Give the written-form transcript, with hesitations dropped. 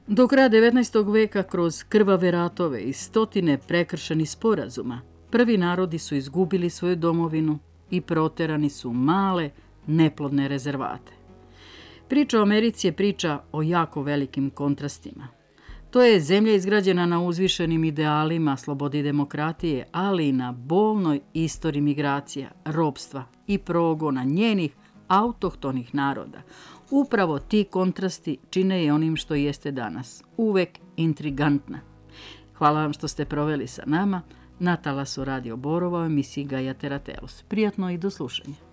Do kraja 19. veka kroz krvave ratove i stotine prekršenih sporazuma, prvi narodi su izgubili svoju domovinu i proterani su male, neplodne rezervate. Priča o Americi je priča o jako velikim kontrastima. To je zemlja izgrađena na uzvišenim idealima slobode i demokratije, ali i na bolnoj istoriji migracija, ropstva i progona njenih autohtonih naroda. Upravo ti kontrasti čine je onim što jeste danas, uvek intrigantna. Hvala vam što ste proveli sa nama na talasu Radio Borova u emisiji Gaia Teratelus. Prijatno i do slušanja.